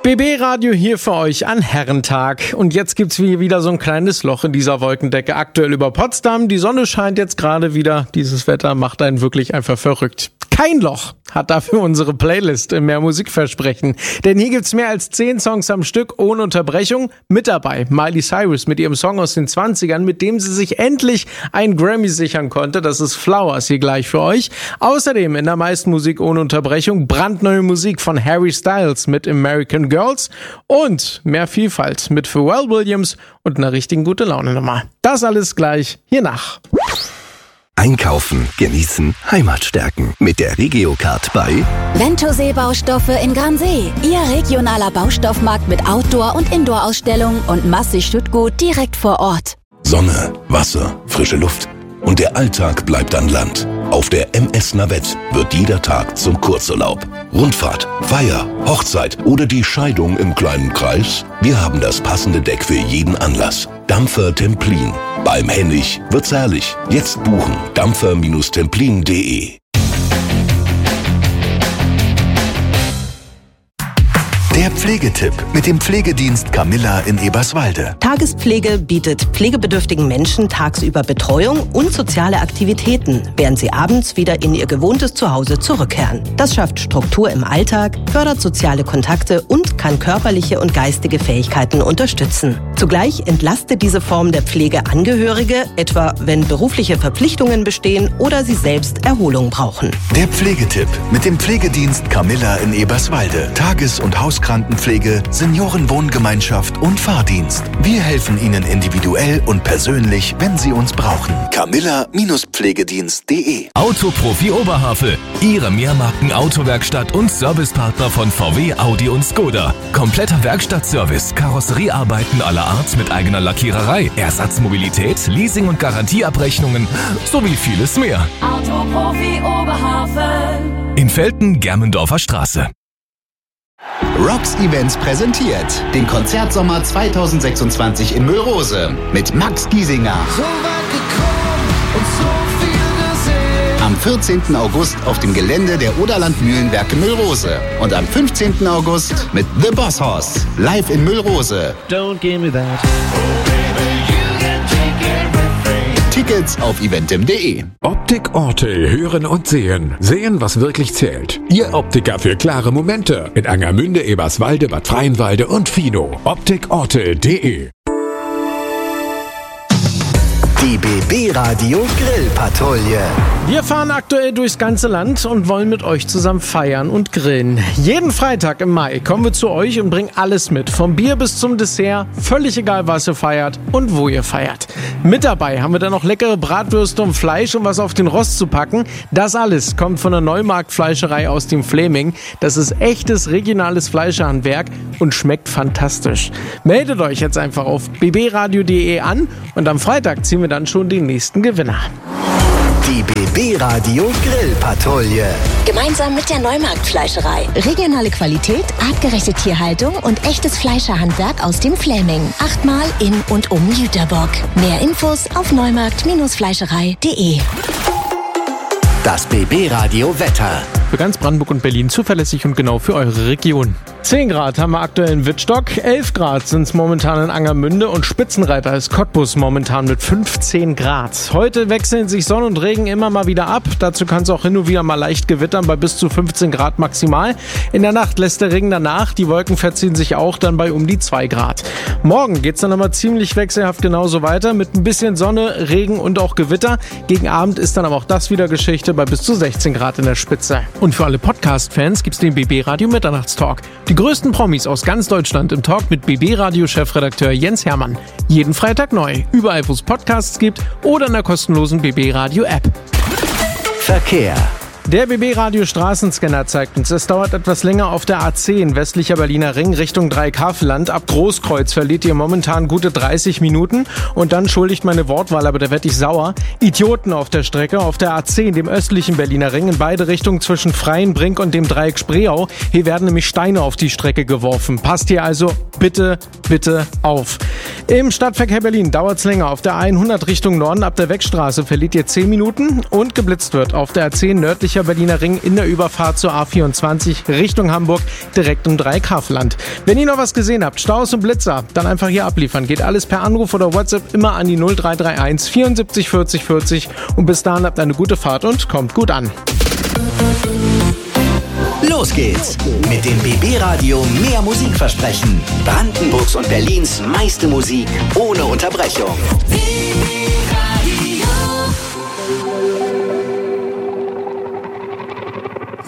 BB Radio hier für euch an Herrentag. Und jetzt gibt's wieder so ein kleines Loch in dieser Wolkendecke. Aktuell über Potsdam. Die Sonne scheint jetzt gerade wieder. Dieses Wetter macht einen wirklich einfach verrückt. Kein Loch hat dafür unsere Playlist im Mehr Musikversprechen. Denn hier gibt's mehr als 10 Songs am Stück ohne Unterbrechung. Mit dabei Miley Cyrus mit ihrem Song aus den 20ern, mit dem sie sich endlich einen Grammy sichern konnte. Das ist Flowers hier gleich für euch. Außerdem in der meisten Musik ohne Unterbrechung brandneue Musik von Harry Styles mit American Girls und mehr Vielfalt mit Pharrell Williams und einer richtigen gute Laune-Nummer. Das alles gleich hier nach. Einkaufen, genießen, Heimat stärken. Mit der Regio-Card bei Ventosee Baustoffe in Gransee. Ihr regionaler Baustoffmarkt mit Outdoor- und Indoor-Ausstellungen und massig Stückgut direkt vor Ort. Sonne, Wasser, frische Luft. Und der Alltag bleibt an Land. Auf der MS Navette wird jeder Tag zum Kurzurlaub. Rundfahrt, Feier, Hochzeit oder die Scheidung im kleinen Kreis? Wir haben das passende Deck für jeden Anlass. Dampfer Templin. Beim Hennig wird's herrlich. Jetzt buchen. Dampfer-templin.de. der Pflegetipp mit dem Pflegedienst Camilla in Eberswalde. Tagespflege bietet pflegebedürftigen Menschen tagsüber Betreuung und soziale Aktivitäten, während sie abends wieder in ihr gewohntes Zuhause zurückkehren. Das schafft Struktur im Alltag, fördert soziale Kontakte und kann körperliche und geistige Fähigkeiten unterstützen. Zugleich entlastet diese Form der Pflege Angehörige, etwa wenn berufliche Verpflichtungen bestehen oder sie selbst Erholung brauchen. Der Pflegetipp mit dem Pflegedienst Camilla in Eberswalde. Tages- und Hauskrankenpflege, Seniorenwohngemeinschaft und Fahrdienst. Wir helfen Ihnen individuell und persönlich, wenn Sie uns brauchen. Camilla-Pflegedienst.de. Autoprofi Oberhavel. Ihre Mehrmarken-Autowerkstatt und Servicepartner von VW, Audi und Skoda. Kompletter Werkstattservice, Karosseriearbeiten aller Art mit eigener Lackiererei, Ersatzmobilität, Leasing- und Garantieabrechnungen sowie vieles mehr. Autoprofi Oberhavel. In Velten, Germendorfer Straße. Rocks Events präsentiert den Konzertsommer 2026 in Müllrose mit Max Giesinger. So weit gekommen und so viel gesehen. Am 14. August auf dem Gelände der Oderland Mühlenwerke Müllrose. Und am 15. August mit The Boss Hoss live in Müllrose. Don't give me that. Tickets auf eventim.de. Optik Ortel hören und sehen. Sehen, was wirklich zählt. Ihr Optiker für klare Momente. In Angermünde, Eberswalde, Bad Freienwalde und Fino. Optikortel.de. Die BB Radio Grillpatrouille. Wir fahren aktuell durchs ganze Land und wollen mit euch zusammen feiern und grillen. Jeden Freitag im Mai kommen wir zu euch und bringen alles mit. Vom Bier bis zum Dessert. Völlig egal, was ihr feiert und wo ihr feiert. Mit dabei haben wir dann noch leckere Bratwürste und Fleisch, um was auf den Rost zu packen. Das alles kommt von der Neumarktfleischerei aus dem Fläming. Das ist echtes regionales Fleischhandwerk und schmeckt fantastisch. Meldet euch jetzt einfach auf bbradio.de an und am Freitag ziehen wir dann schon den nächsten Gewinner. Die BB Radio Grillpatrouille. Gemeinsam mit der Neumarktfleischerei. Regionale Qualität, artgerechte Tierhaltung und echtes Fleischerhandwerk aus dem Fläming. 8-mal in und um Jüterbock. Mehr Infos auf neumarkt-fleischerei.de. Das BB Radio Wetter. Für ganz Brandenburg und Berlin zuverlässig und genau für eure Region. 10 Grad haben wir aktuell in Wittstock, 11 Grad sind es momentan in Angermünde und Spitzenreiter ist Cottbus momentan mit 15 Grad. Heute wechseln sich Sonne und Regen immer mal wieder ab. Dazu kann es auch hin und wieder mal leicht gewittern bei bis zu 15 Grad maximal. In der Nacht lässt der Regen danach, die Wolken verziehen sich auch dann bei um die 2 Grad. Morgen geht es dann aber ziemlich wechselhaft genauso weiter mit ein bisschen Sonne, Regen und auch Gewitter. Gegen Abend ist dann aber auch das wieder Geschichte bei bis zu 16 Grad in der Spitze. Und für alle Podcast-Fans gibt's den BB Radio Mitternachtstalk. Die größten Promis aus ganz Deutschland im Talk mit BB Radio Chefredakteur Jens Hermann. Jeden Freitag neu, überall wo es Podcasts gibt oder in der kostenlosen BB Radio App. Verkehr. Der BB-Radio Straßenscanner zeigt uns, es dauert etwas länger auf der A10 westlicher Berliner Ring Richtung Dreieckhaveland. Ab Großkreuz verliert ihr momentan gute 30 Minuten. Und dann schuldigt meine Wortwahl, aber da werd ich sauer. Idioten auf der Strecke, auf der A10, dem östlichen Berliner Ring, in beide Richtungen zwischen Freienbrink und dem Dreieck Spreeau. Hier werden nämlich Steine auf die Strecke geworfen. Passt hier also bitte, bitte auf. Im Stadtverkehr Berlin dauert's länger. Auf der A100 Richtung Norden ab der Weckstraße verliert ihr 10 Minuten und geblitzt wird auf der A10 nördlich östlicher Berliner Ring in der Überfahrt zur A24 Richtung Hamburg, direkt um Dreikafland. Wenn ihr noch was gesehen habt, Staus und Blitzer, dann einfach hier abliefern. Geht alles per Anruf oder WhatsApp immer an die 0331 74 40 40 und bis dahin habt eine gute Fahrt und kommt gut an. Los geht's mit dem BB-Radio Mehr Musikversprechen. Brandenburgs und Berlins meiste Musik ohne Unterbrechung.